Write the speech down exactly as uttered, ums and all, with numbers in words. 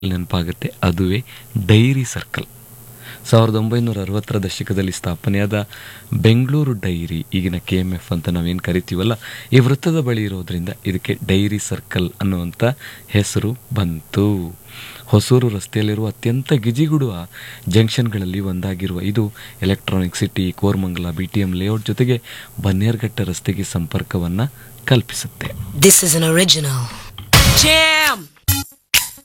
ನೆನಪಾಗುತ್ತೆ, ಅದುವೇ dairy circle. ಸಾವಿರದ ಒಂಬೈನೂರ ಅರವತ್ತರ ದಶಕದಲ್ಲಿ ಸ್ಥಾಪನೆಯಾದ ಬೆಂಗಳೂರು ಡೈರಿ, ಈಗಿನ ಕೆ ಎಮ್ ಎಫ್ ಅಂತ ನಾವೇನು ಕರಿತೀವಲ್ಲ, ಈ ವೃತ್ತದ ಬಳಿ ಇರೋದ್ರಿಂದ ಇದಕ್ಕೆ ಡೈರಿ ಸರ್ಕಲ್ ಅನ್ನುವಂಥ ಹೆಸರು ಬಂತು. ಹೊಸೂರು ರಸ್ತೆಯಲ್ಲಿರುವ ಅತ್ಯಂತ ಗಿಜಿಗುಡುವ ಜಂಕ್ಷನ್ಗಳಲ್ಲಿ ಒಂದಾಗಿರುವ ಇದು electronic city, Koramangala, B T M layout ಜೊತೆಗೆ ಬನ್ನೇರ್ಘಟ್ಟ ರಸ್ತೆಗೆ ಸಂಪರ್ಕವನ್ನು ಕಲ್ಪಿಸುತ್ತೆ. This is an original. Jam!